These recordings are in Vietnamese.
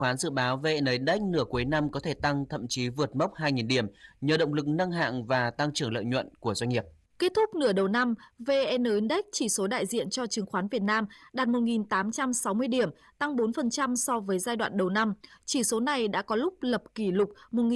khoán dự báo VN Index nửa cuối năm có thể tăng thậm chí vượt mốc 2.000 điểm nhờ động lực nâng hạng và tăng trưởng lợi nhuận của doanh nghiệp. Kết thúc nửa đầu năm, VN Index, chỉ số đại diện cho chứng khoán Việt Nam, đạt 1.860 điểm, tăng 4% so với giai đoạn đầu năm. Chỉ số này đã có lúc lập kỷ lục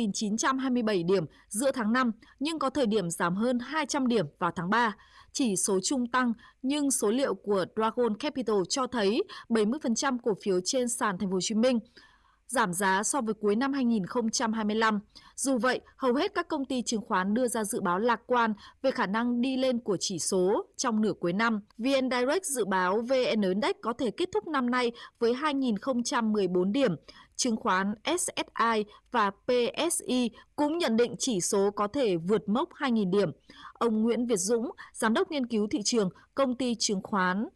1.927 điểm giữa tháng 5, nhưng có thời điểm giảm hơn 200 điểm vào tháng 3. Chỉ số chung tăng, nhưng số liệu của Dragon Capital cho thấy 70% cổ phiếu trên sàn Thành phố Hồ Chí Minh giảm giá so với cuối năm 2025. Dù vậy, hầu hết các công ty chứng khoán đưa ra dự báo lạc quan về khả năng đi lên của chỉ số trong nửa cuối năm. VN Direct dự báo VN Index có thể kết thúc năm nay với 2.014 điểm. Chứng khoán SSI và PSI cũng nhận định chỉ số có thể vượt mốc 2.000 điểm. Ông Nguyễn Việt Dũng, Giám đốc nghiên cứu thị trường, công ty chứng khoán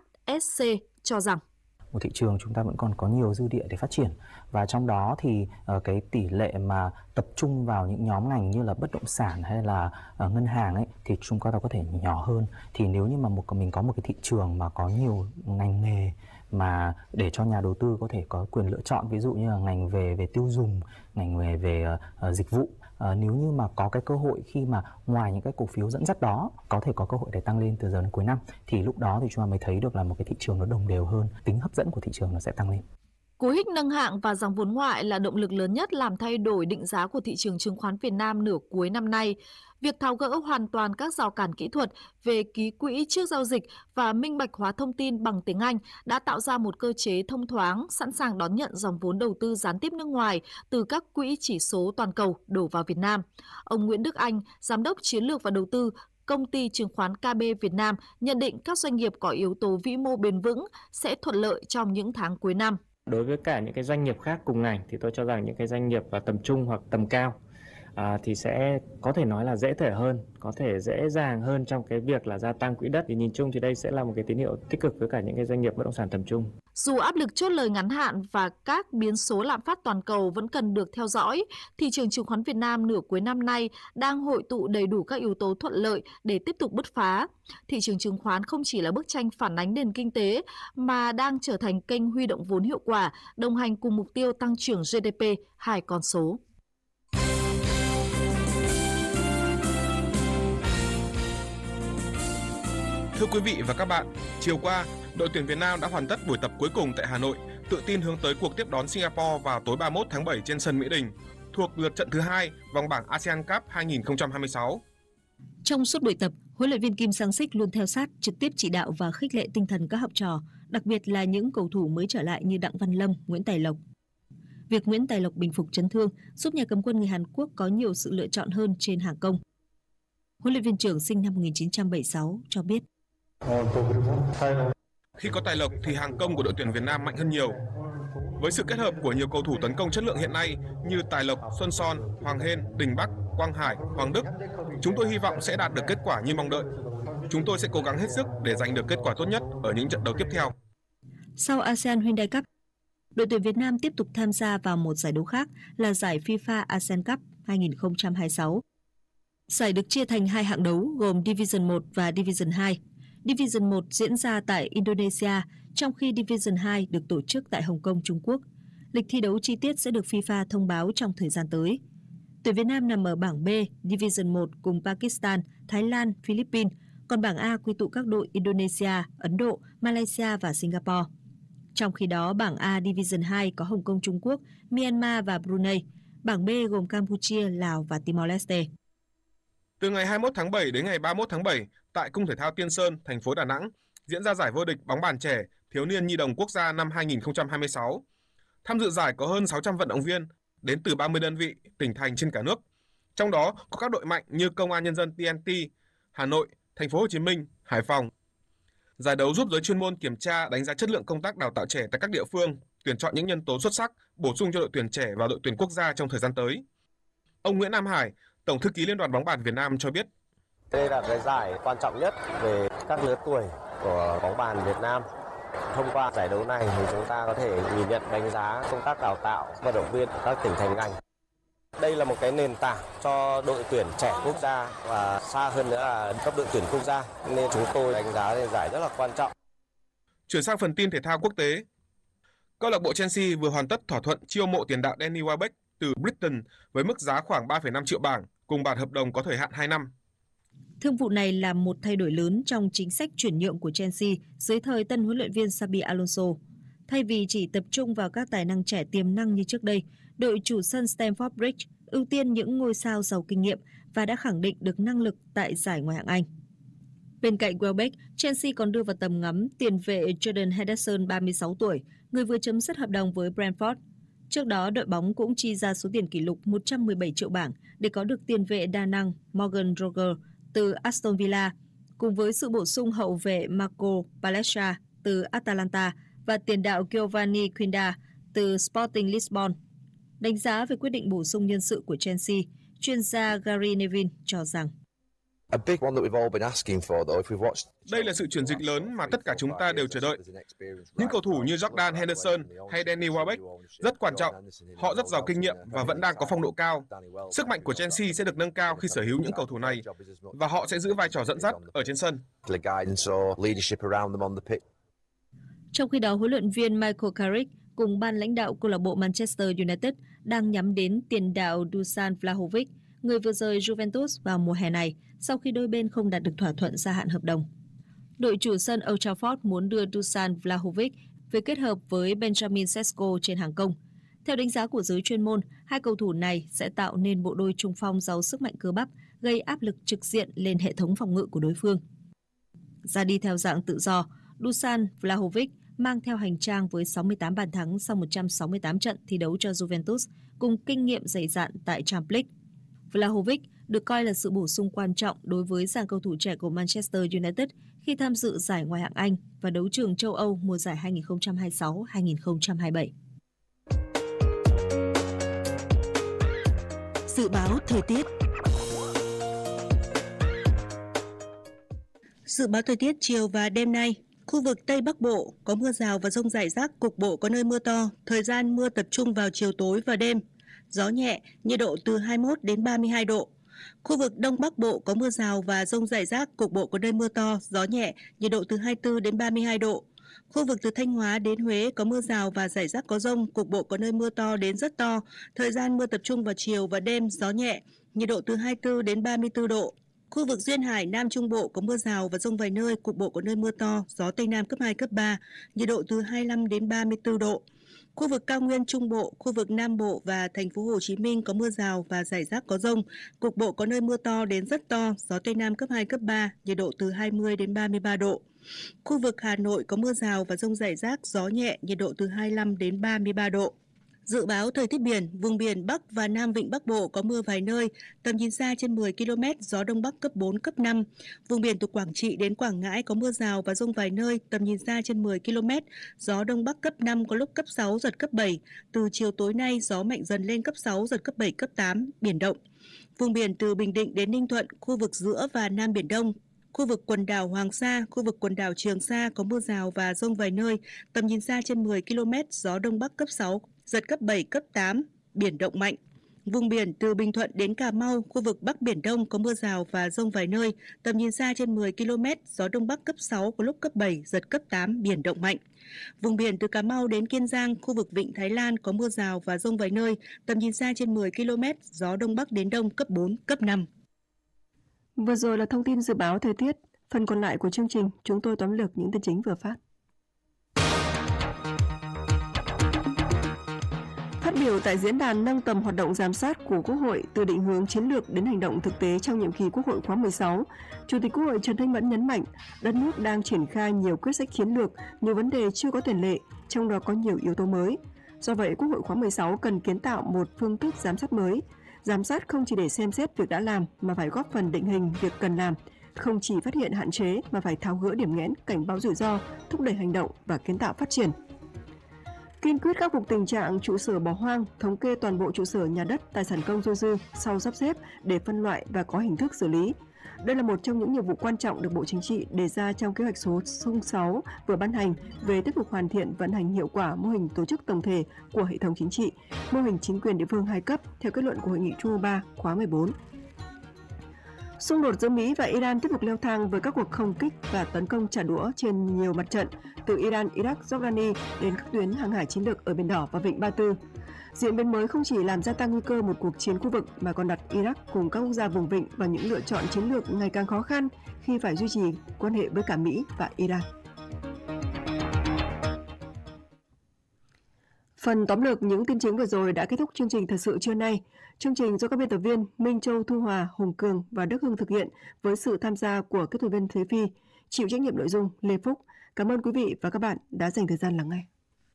HSC cho rằng một thị trường chúng ta vẫn còn có nhiều dư địa để phát triển, và trong đó thì cái tỷ lệ mà tập trung vào những nhóm ngành như là bất động sản hay là ngân hàng ấy thì chúng ta có thể nhỏ hơn. Thì nếu như mà mình có một cái thị trường mà có nhiều ngành nghề mà để cho nhà đầu tư có thể có quyền lựa chọn, ví dụ như là ngành về tiêu dùng, ngành về dịch vụ, nếu như mà có cái cơ hội khi mà ngoài những cái cổ phiếu dẫn dắt đó có thể có cơ hội để tăng lên từ giờ đến cuối năm, thì lúc đó thì chúng ta mới thấy được là một cái thị trường nó đồng đều hơn, tính hấp dẫn của thị trường nó sẽ tăng lên. Cú hích nâng hạng và dòng vốn ngoại là động lực lớn nhất làm thay đổi định giá của thị trường chứng khoán Việt Nam nửa cuối năm nay. Việc tháo gỡ hoàn toàn các rào cản kỹ thuật về ký quỹ trước giao dịch và minh bạch hóa thông tin bằng tiếng Anh đã tạo ra một cơ chế thông thoáng, sẵn sàng đón nhận dòng vốn đầu tư gián tiếp nước ngoài từ các quỹ chỉ số toàn cầu đổ vào Việt Nam. Ông Nguyễn Đức Anh, Giám đốc Chiến lược và Đầu tư, Công ty chứng khoán KB Việt Nam, nhận định các doanh nghiệp có yếu tố vĩ mô bền vững sẽ thuận lợi trong những tháng cuối năm. Đối với cả những cái doanh nghiệp khác cùng ngành thì tôi cho rằng những cái doanh nghiệp tầm trung hoặc tầm cao thì sẽ có thể nói là dễ thở hơn, có thể dễ dàng hơn trong cái việc là gia tăng quỹ đất. Thì nhìn chung thì đây sẽ là một cái tín hiệu tích cực với cả những cái doanh nghiệp bất động sản tầm trung. Dù áp lực chốt lời ngắn hạn và các biến số lạm phát toàn cầu vẫn cần được theo dõi, thị trường chứng khoán Việt Nam nửa cuối năm nay đang hội tụ đầy đủ các yếu tố thuận lợi để tiếp tục bứt phá. Thị trường chứng khoán không chỉ là bức tranh phản ánh nền kinh tế mà đang trở thành kênh huy động vốn hiệu quả, đồng hành cùng mục tiêu tăng trưởng GDP 2 con số. Thưa quý vị và các bạn, chiều qua, đội tuyển Việt Nam đã hoàn tất buổi tập cuối cùng tại Hà Nội, tự tin hướng tới cuộc tiếp đón Singapore vào tối 31 tháng 7 trên sân Mỹ Đình, thuộc lượt trận thứ 2 vòng bảng ASEAN Cup 2026. Trong suốt buổi tập, huấn luyện viên Kim Sang-sik luôn theo sát, trực tiếp chỉ đạo và khích lệ tinh thần các học trò, đặc biệt là những cầu thủ mới trở lại như Đặng Văn Lâm, Nguyễn Tài Lộc. Việc Nguyễn Tài Lộc bình phục chấn thương giúp nhà cầm quân người Hàn Quốc có nhiều sự lựa chọn hơn trên hàng công. Huấn luyện viên trưởng sinh năm 1976 cho biết: Khi có Tài Lộc thì hàng công của đội tuyển Việt Nam mạnh hơn nhiều. Với sự kết hợp của nhiều cầu thủ tấn công chất lượng hiện nay như Tài Lộc, Xuân Son, Hoàng Hên, Đình Bắc, Quang Hải, Hoàng Đức, chúng tôi hy vọng sẽ đạt được kết quả như mong đợi. Chúng tôi sẽ cố gắng hết sức để giành được kết quả tốt nhất ở những trận đấu tiếp theo. Sau ASEAN Hyundai Cup, đội tuyển Việt Nam tiếp tục tham gia vào một giải đấu khác là giải FIFA ASEAN Cup 2026. Giải được chia thành hai hạng đấu gồm Division 1 và Division 2. Division 1 diễn ra tại Indonesia, trong khi Division 2 được tổ chức tại Hồng Kông, Trung Quốc. Lịch thi đấu chi tiết sẽ được FIFA thông báo trong thời gian tới. Tuyển Việt Nam nằm ở bảng B, Division 1 cùng Pakistan, Thái Lan, Philippines, còn bảng A quy tụ các đội Indonesia, Ấn Độ, Malaysia và Singapore. Trong khi đó, bảng A Division 2 có Hồng Kông, Trung Quốc, Myanmar và Brunei. Bảng B gồm Campuchia, Lào và Timor-Leste. Từ ngày 21 tháng 7 đến ngày 31 tháng 7, tại Cung Thể thao Tiên Sơn, thành phố Đà Nẵng, diễn ra giải vô địch bóng bàn trẻ thiếu niên nhi đồng quốc gia năm 2026. Tham dự giải có hơn 600 vận động viên đến từ 30 đơn vị, tỉnh thành trên cả nước. Trong đó có các đội mạnh như Công an Nhân dân TNT, Hà Nội, Thành phố Hồ Chí Minh, Hải Phòng. Giải đấu giúp giới chuyên môn kiểm tra, đánh giá chất lượng công tác đào tạo trẻ tại các địa phương, tuyển chọn những nhân tố xuất sắc, bổ sung cho đội tuyển trẻ vào đội tuyển quốc gia trong thời gian tới. Ông Nguyễn Nam Hải, Tổng thư ký Liên đoàn bóng bàn Việt Nam cho biết: Đây là cái giải quan trọng nhất về các lứa tuổi của bóng bàn Việt Nam. Thông qua giải đấu này thì chúng ta có thể nhìn nhận đánh giá công tác đào tạo vận động viên các tỉnh thành ngành. Đây là một cái nền tảng cho đội tuyển trẻ quốc gia và xa hơn nữa là cấp đội tuyển quốc gia, nên chúng tôi đánh giá giải rất là quan trọng. Chuyển sang phần tin thể thao quốc tế. Câu lạc bộ Chelsea vừa hoàn tất thỏa thuận chiêu mộ tiền đạo Danny Welbeck từ Brighton với mức giá khoảng 3,5 triệu bảng cùng bản hợp đồng có thời hạn 2 năm. Thương vụ này là một thay đổi lớn trong chính sách chuyển nhượng của Chelsea dưới thời tân huấn luyện viên Xabi Alonso. Thay vì chỉ tập trung vào các tài năng trẻ tiềm năng như trước đây, đội chủ sân Stamford Bridge ưu tiên những ngôi sao giàu kinh nghiệm và đã khẳng định được năng lực tại giải Ngoại hạng Anh. Bên cạnh Welbeck, Chelsea còn đưa vào tầm ngắm tiền vệ Jordan Henderson 36 tuổi, người vừa chấm dứt hợp đồng với Brentford. Trước đó, đội bóng cũng chi ra số tiền kỷ lục 117 triệu bảng để có được tiền vệ đa năng Morgan Rogers từ Aston Villa, cùng với sự bổ sung hậu vệ Marco Palestra từ Atalanta và tiền đạo Giovanni Quinda từ Sporting Lisbon. Đánh giá về quyết định bổ sung nhân sự của Chelsea, chuyên gia Gary Neville cho rằng đây là sự chuyển dịch lớn mà tất cả chúng ta đều chờ đợi. Những cầu thủ như Jordan Henderson hay Danny Welbeck rất quan trọng. Họ rất giàu kinh nghiệm và vẫn đang có phong độ cao. Sức mạnh của Chelsea sẽ được nâng cao khi sở hữu những cầu thủ này và họ sẽ giữ vai trò dẫn dắt ở trên sân. Trong khi đó, huấn luyện viên Michael Carrick cùng ban lãnh đạo câu lạc bộ Manchester United đang nhắm đến tiền đạo Dusan Vlahovic, người vừa rời Juventus vào mùa hè này sau khi đôi bên không đạt được thỏa thuận gia hạn hợp đồng. Đội chủ sân Old Trafford muốn đưa Dusan Vlahovic về kết hợp với Benjamin Sesko trên hàng công. Theo đánh giá của giới chuyên môn, hai cầu thủ này sẽ tạo nên bộ đôi trung phong giàu sức mạnh cơ bắp, gây áp lực trực diện lên hệ thống phòng ngự của đối phương. Ra đi theo dạng tự do, Dusan Vlahovic mang theo hành trang với 68 bàn thắng sau 168 trận thi đấu cho Juventus, cùng kinh nghiệm dày dặn tại Champions League. Vlahovic được coi là sự bổ sung quan trọng đối với dàn cầu thủ trẻ của Manchester United khi tham dự giải Ngoại hạng Anh và đấu trường châu Âu mùa giải 2026-2027. Dự báo thời tiết. Dự báo thời tiết chiều và đêm nay. Khu vực Tây Bắc Bộ có mưa rào và dông rải rác, cục bộ có nơi mưa to, thời gian mưa tập trung vào chiều tối và đêm. Gió nhẹ, nhiệt độ từ 21 đến 32 độ. Khu vực Đông Bắc Bộ có mưa rào và dông rải rác, cục bộ có nơi mưa to, gió nhẹ, nhiệt độ từ 24 đến 32 độ. Khu vực từ Thanh Hóa đến Huế có mưa rào và rải rác có dông, cục bộ có nơi mưa to đến rất to. Thời gian mưa tập trung vào chiều và đêm, gió nhẹ, nhiệt độ từ 24 đến 34 độ. Khu vực Duyên Hải, Nam Trung Bộ có mưa rào và dông vài nơi, cục bộ có nơi mưa to, gió Tây Nam cấp 2, cấp 3, nhiệt độ từ 25 đến 34 độ. Khu vực Cao Nguyên Trung Bộ, khu vực Nam Bộ và thành phố Hồ Chí Minh có mưa rào và rải rác có dông, cục bộ có nơi mưa to đến rất to, gió Tây Nam cấp 2, cấp 3, nhiệt độ từ 20 đến 33 độ. Khu vực Hà Nội có mưa rào và dông rải rác, gió nhẹ, nhiệt độ từ 25 đến 33 độ. Dự báo thời tiết biển, vùng biển Bắc và Nam Vịnh Bắc Bộ có mưa vài nơi, tầm nhìn xa trên 10 km, gió Đông Bắc cấp 4, cấp 5. Vùng biển từ Quảng Trị đến Quảng Ngãi có mưa rào và dông vài nơi, tầm nhìn xa trên 10 km, gió Đông Bắc cấp 5, có lúc cấp 6, giật cấp 7. Từ chiều tối nay, gió mạnh dần lên cấp 6, giật cấp 7, cấp 8, biển động. Vùng biển từ Bình Định đến Ninh Thuận, khu vực giữa và Nam Biển Đông, khu vực quần đảo Hoàng Sa, khu vực quần đảo Trường Sa có mưa rào và dông vài nơi, tầm nhìn xa trên 10 km, gió Đông Bắc cấp 6, giật cấp 7, cấp 8, biển động mạnh. Vùng biển từ Bình Thuận đến Cà Mau, khu vực Bắc Biển Đông có mưa rào và dông vài nơi, tầm nhìn xa trên 10 km, gió Đông Bắc cấp 6, có lúc cấp 7, giật cấp 8, biển động mạnh. Vùng biển từ Cà Mau đến Kiên Giang, khu vực Vịnh Thái Lan có mưa rào và dông vài nơi, tầm nhìn xa trên 10 km, gió Đông Bắc đến Đông cấp 4, cấp 5. Vừa rồi là thông tin dự báo thời tiết. Phần còn lại của chương trình, chúng tôi tóm lược những tin chính vừa phát. Phát biểu tại diễn đàn nâng tầm hoạt động giám sát của Quốc hội từ định hướng chiến lược đến hành động thực tế trong nhiệm kỳ Quốc hội khóa 16, Chủ tịch Quốc hội Trần Thanh Mẫn nhấn mạnh, đất nước đang triển khai nhiều quyết sách chiến lược, nhiều vấn đề chưa có tiền lệ, trong đó có nhiều yếu tố mới. Do vậy, Quốc hội khóa 16 cần kiến tạo một phương thức giám sát mới. Giám sát không chỉ để xem xét việc đã làm mà phải góp phần định hình việc cần làm, không chỉ phát hiện hạn chế mà phải tháo gỡ điểm nghẽn, cảnh báo rủi ro, thúc đẩy hành động và kiến tạo phát triển. Kiên quyết khắc phục tình trạng trụ sở bỏ hoang, thống kê toàn bộ trụ sở nhà đất, tài sản công dôi dư sau sắp xếp để phân loại và có hình thức xử lý. Đây là một trong những nhiệm vụ quan trọng được Bộ Chính trị đề ra trong kế hoạch số 06 vừa ban hành về tiếp tục hoàn thiện vận hành hiệu quả mô hình tổ chức tổng thể của hệ thống chính trị, mô hình chính quyền địa phương 2 cấp theo kết luận của Hội nghị Trung ương 3 khóa 14. Xung đột giữa Mỹ và Iran tiếp tục leo thang với các cuộc không kích và tấn công trả đũa trên nhiều mặt trận, từ Iran, Iraq, Jordani đến các tuyến hàng hải chiến lược ở Biển Đỏ và Vịnh Ba Tư. Diễn biến mới không chỉ làm gia tăng nguy cơ một cuộc chiến khu vực mà còn đặt Iraq cùng các quốc gia vùng vịnh vào những lựa chọn chiến lược ngày càng khó khăn khi phải duy trì quan hệ với cả Mỹ và Iran. Phần tóm lược những tin chính vừa rồi đã kết thúc chương trình Thời sự trưa nay. Chương trình do các biên tập viên Minh Châu, Thu Hòa, Hùng Cường và Đức Hưng thực hiện với sự tham gia của kỹ thuật viên Thế Phi, chịu trách nhiệm nội dung Lê Phúc. Cảm ơn quý vị và các bạn đã dành thời gian lắng nghe.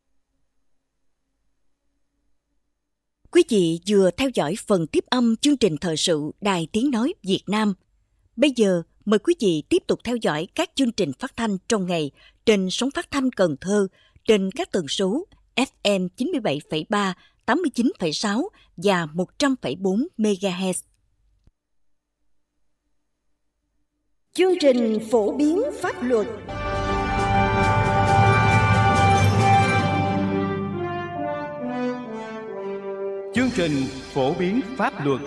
Quý vị vừa theo dõi phần tiếp âm chương trình thời sự Đài Tiếng Nói Việt Nam. Bây giờ, mời quý vị tiếp tục theo dõi các chương trình phát thanh trong ngày trên sóng phát thanh Cần Thơ trên các tần số FM 97,3, 89,6 và 100,4 MHz. Chương trình phổ biến pháp luật. Chương trình phổ biến pháp luật.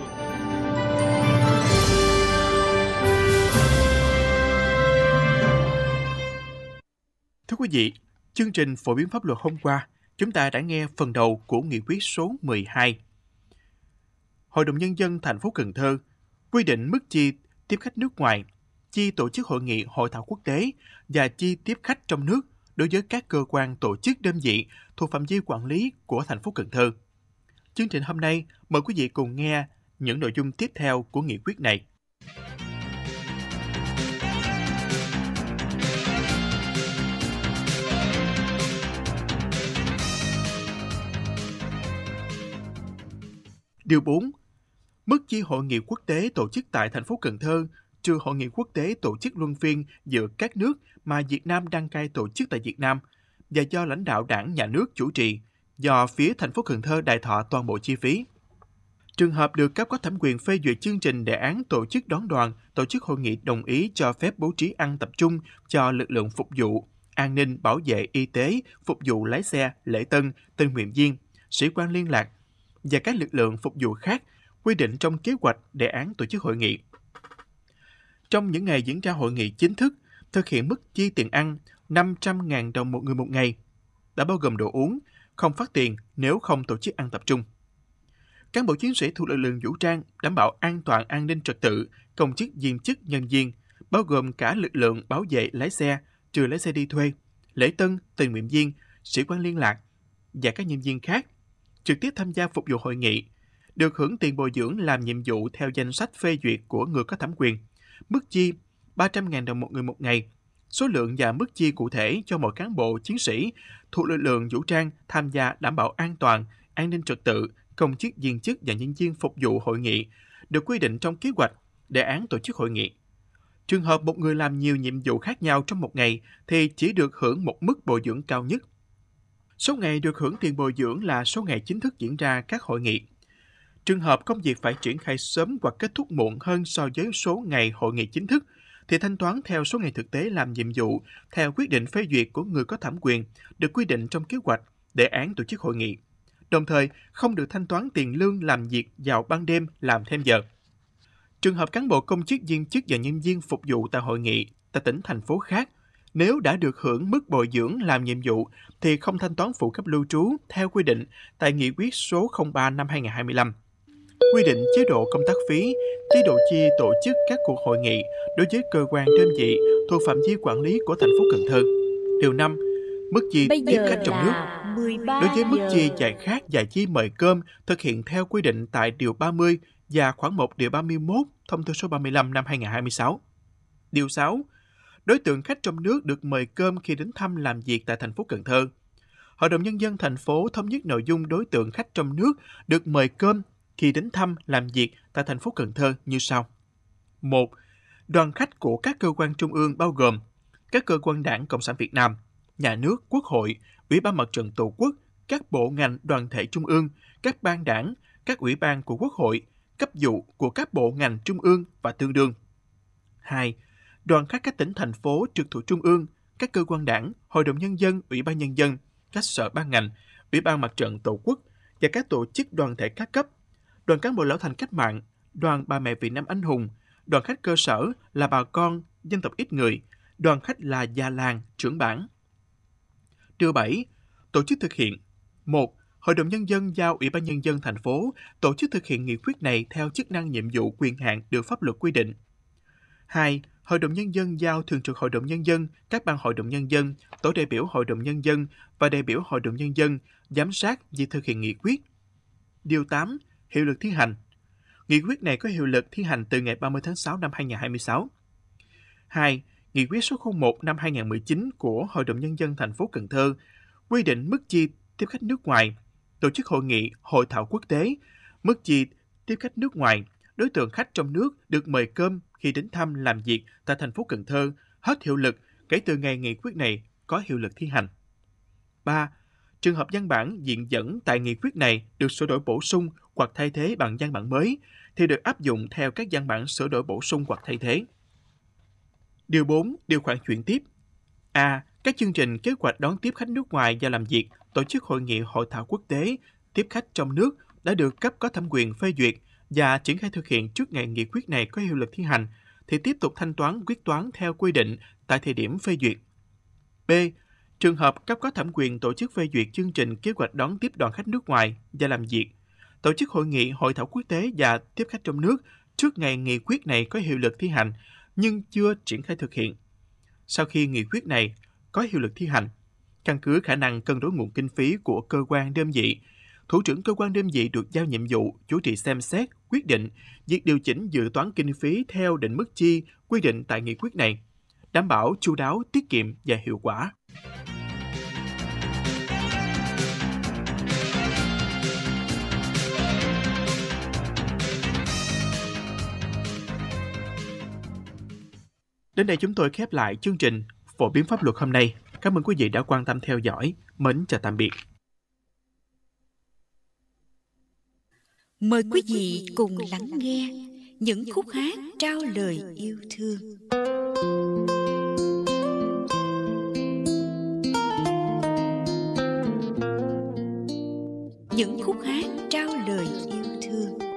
Thưa quý vị, chương trình phổ biến pháp luật hôm qua, chúng ta đã nghe phần đầu của nghị quyết số 12. Hội đồng Nhân dân thành phố Cần Thơ quy định mức chi tiếp khách nước ngoài, chi tổ chức hội nghị hội thảo quốc tế và chi tiếp khách trong nước đối với các cơ quan tổ chức đơn vị thuộc phạm vi quản lý của thành phố Cần Thơ. Chương trình hôm nay mời quý vị cùng nghe những nội dung tiếp theo của nghị quyết này. Điều 4. Mức chi hội nghị quốc tế tổ chức tại thành phố Cần Thơ trừ hội nghị quốc tế tổ chức luân phiên giữa các nước mà Việt Nam đăng cai tổ chức tại Việt Nam và do lãnh đạo Đảng, Nhà nước chủ trì, do phía thành phố Cần Thơ đài thọ toàn bộ chi phí. Trường hợp được cấp có thẩm quyền phê duyệt chương trình đề án tổ chức đón đoàn, tổ chức hội nghị đồng ý cho phép bố trí ăn tập trung cho lực lượng phục vụ, an ninh, bảo vệ, y tế, phục vụ lái xe, lễ tân, tình nguyện viên, sĩ quan liên lạc và các lực lượng phục vụ khác quy định trong kế hoạch đề án tổ chức hội nghị. Trong những ngày diễn ra hội nghị chính thức, thực hiện mức chi tiền ăn 500.000 đồng một người một ngày, đã bao gồm đồ uống, không phát tiền nếu không tổ chức ăn tập trung. Cán bộ chiến sĩ thuộc lực lượng vũ trang đảm bảo an toàn an ninh trật tự, công chức viên chức nhân viên, bao gồm cả lực lượng bảo vệ lái xe, trừ lái xe đi thuê, lễ tân, tình nguyện viên, sĩ quan liên lạc và các nhân viên khác, trực tiếp tham gia phục vụ hội nghị, được hưởng tiền bồi dưỡng làm nhiệm vụ theo danh sách phê duyệt của người có thẩm quyền. Mức chi 300.000 đồng một người một ngày, số lượng và mức chi cụ thể cho mỗi cán bộ chiến sĩ thuộc lực lượng vũ trang tham gia đảm bảo an toàn, an ninh trật tự, công chức viên chức và nhân viên phục vụ hội nghị được quy định trong kế hoạch, đề án tổ chức hội nghị. Trường hợp một người làm nhiều nhiệm vụ khác nhau trong một ngày thì chỉ được hưởng một mức bồi dưỡng cao nhất. Số ngày được hưởng tiền bồi dưỡng là số ngày chính thức diễn ra các hội nghị. Trường hợp công việc phải triển khai sớm hoặc kết thúc muộn hơn so với số ngày hội nghị chính thức, thì thanh toán theo số ngày thực tế làm nhiệm vụ theo quyết định phê duyệt của người có thẩm quyền được quy định trong kế hoạch, đề án tổ chức hội nghị. Đồng thời, không được thanh toán tiền lương làm việc vào ban đêm làm thêm giờ. Trường hợp cán bộ công chức viên chức và nhân viên phục vụ tại hội nghị tại tỉnh, thành phố khác, nếu đã được hưởng mức bồi dưỡng làm nhiệm vụ thì không thanh toán phụ cấp lưu trú theo quy định tại Nghị quyết số 03 năm 2025. Quy định chế độ công tác phí, chế độ chi tổ chức các cuộc hội nghị đối với cơ quan đơn vị thuộc phạm vi quản lý của thành phố Cần Thơ. Điều 5. Mức chi tiếp khách trong nước. Đối với mức chi giải khát và chi mời cơm thực hiện theo quy định tại Điều 30 và khoản 1 Điều 31 Thông tư số 35 năm 2026. Điều 6. Đối tượng khách trong nước được mời cơm khi đến thăm làm việc tại thành phố Cần Thơ. Hội đồng Nhân dân thành phố thống nhất nội dung đối tượng khách trong nước được mời cơm khi đến thăm làm việc tại thành phố Cần Thơ như sau. 1. Đoàn khách của các cơ quan trung ương bao gồm các cơ quan Đảng Cộng sản Việt Nam, Nhà nước, Quốc hội, Ủy ban Mặt trận Tổ quốc, các bộ ngành đoàn thể trung ương, các ban đảng, các ủy ban của Quốc hội, cấp vụ của các bộ ngành trung ương và tương đương. 2. Đoàn khách các tỉnh, thành phố trực thuộc trung ương, các cơ quan Đảng, Hội đồng Nhân dân, Ủy ban Nhân dân, các sở ban ngành, Ủy ban Mặt trận Tổ quốc và các tổ chức đoàn thể các cấp, đoàn cán bộ lão thành cách mạng, đoàn bà mẹ Việt Nam anh hùng, đoàn khách cơ sở là bà con, dân tộc ít người, đoàn khách là già làng, trưởng bản. Điều 7. Tổ chức thực hiện. 1. Hội đồng Nhân dân giao Ủy ban Nhân dân thành phố tổ chức thực hiện nghị quyết này theo chức năng nhiệm vụ quyền hạn được pháp luật quy định. 2. Hội đồng Nhân dân giao Thường trực Hội đồng Nhân dân, các ban Hội đồng Nhân dân, tổ đại biểu Hội đồng Nhân dân và đại biểu Hội đồng Nhân dân giám sát việc thực hiện nghị quyết. Điều 8. Hiệu lực thi hành. Nghị quyết này có hiệu lực thi hành từ ngày 30 tháng 6 năm 2026. 2. Nghị quyết số 01 năm 2019 của Hội đồng Nhân dân thành phố Cần Thơ quy định mức chi tiếp khách nước ngoài, tổ chức hội nghị, hội thảo quốc tế, mức chi tiếp khách nước ngoài, đối tượng khách trong nước được mời cơm khi đến thăm làm việc tại thành phố Cần Thơ hết hiệu lực kể từ ngày nghị quyết này có hiệu lực thi hành. 3. Trường hợp văn bản diện dẫn tại nghị quyết này được sửa đổi bổ sung hoặc thay thế bằng văn bản mới thì được áp dụng theo các văn bản sửa đổi bổ sung hoặc thay thế. Điều 4. Điều khoản chuyển tiếp. A. Các chương trình kế hoạch đón tiếp khách nước ngoài và làm việc, tổ chức hội nghị hội thảo quốc tế, tiếp khách trong nước đã được cấp có thẩm quyền phê duyệt và triển khai thực hiện trước ngày nghị quyết này có hiệu lực thi hành thì tiếp tục thanh toán quyết toán theo quy định tại thời điểm phê duyệt. B. Trường hợp cấp có thẩm quyền tổ chức phê duyệt chương trình kế hoạch đón tiếp đoàn khách nước ngoài và làm việc, tổ chức hội nghị hội thảo quốc tế và tiếp khách trong nước trước ngày nghị quyết này có hiệu lực thi hành nhưng chưa triển khai thực hiện. Sau khi nghị quyết này có hiệu lực thi hành, căn cứ khả năng cân đối nguồn kinh phí của cơ quan đơn vị, thủ trưởng cơ quan đơn vị được giao nhiệm vụ chủ trì xem xét, quyết định việc điều chỉnh dự toán kinh phí theo định mức chi quy định tại nghị quyết này, đảm bảo chu đáo, tiết kiệm và hiệu quả. Đến đây chúng tôi khép lại chương trình phổ biến pháp luật hôm nay. Cảm ơn quý vị đã quan tâm theo dõi. Mến chào tạm biệt. Mời quý vị cùng lắng nghe những khúc hát trao lời yêu thương. Những khúc hát trao lời yêu thương.